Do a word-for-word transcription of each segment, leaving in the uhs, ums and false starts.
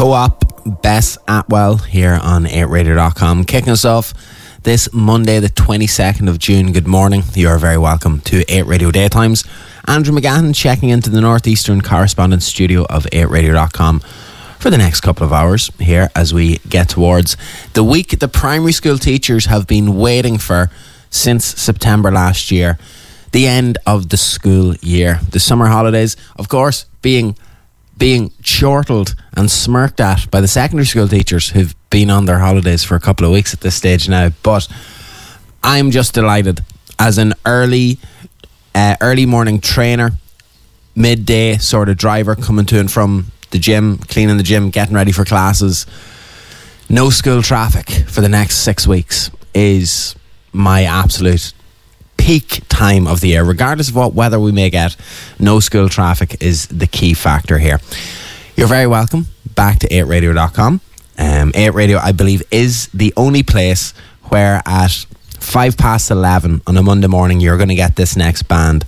Co-op, Bess Atwell here on eight radio dot com, kicking us off this Monday the twenty-second of June. Good morning, you are very welcome to eight Radio Daytimes. Andrew McGahan checking into the Northeastern Correspondence Studio of eight radio dot com for the next couple of hours here as we get towards the week the primary school teachers have been waiting for since September last year, the end of the school year. The summer holidays, of course, being being chortled and smirked at by the secondary school teachers who've been on their holidays for a couple of weeks at this stage now. But I'm just delighted as an early uh, early morning trainer, midday sort of driver coming to and from the gym, cleaning the gym, getting ready for classes. No school traffic for the next six weeks is my absolute peak time of the year. Regardless of what weather we may get, no school traffic is the key factor here. You're very welcome back to eight radio dot com. Um, eight Radio, I believe, is the only place where at five past eleven on a Monday morning you're going to get this next band.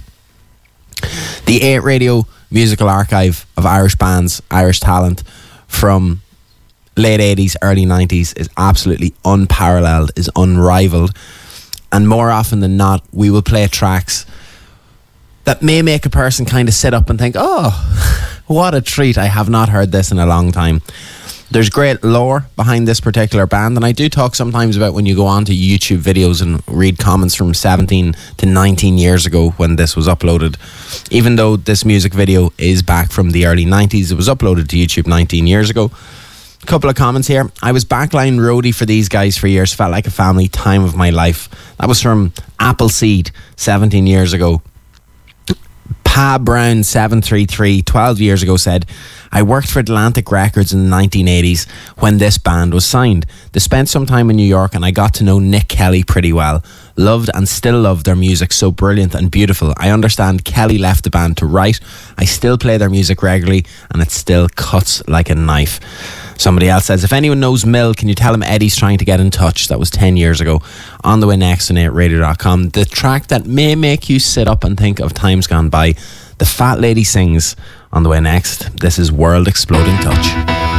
The eight Radio musical archive of Irish bands, Irish talent from late eighties, early nineties is absolutely unparalleled, is unrivaled. And more often than not, we will play tracks that may make a person kind of sit up and think, oh, what a treat. I have not heard this in a long time. There's great lore behind this particular band. And I do talk sometimes about when you go on to YouTube videos and read comments from seventeen to nineteen years ago when this was uploaded. Even though this music video is back from the early nineties, it was uploaded to YouTube nineteen years ago. Couple of comments here. I was backline roadie for these guys for years. Felt like a family, time of my life. That was from Appleseed seventeen years ago. Pa Brown seven three three twelve years ago said, I worked for Atlantic Records in the nineteen eighties when this band was signed. They spent some time in New York and I got to know Nick Kelly pretty well. Loved and still love their music, so brilliant and beautiful. I understand Kelly left the band to write. I still play their music regularly and it still cuts like a knife. Somebody else says, if anyone knows Mill, can you tell him Eddie's trying to get in touch? That was ten years ago. On the way next on eight radio dot com. The track that may make you sit up and think of times gone by. The Fat Lady Sings on the way next. This is World Exploding Touch.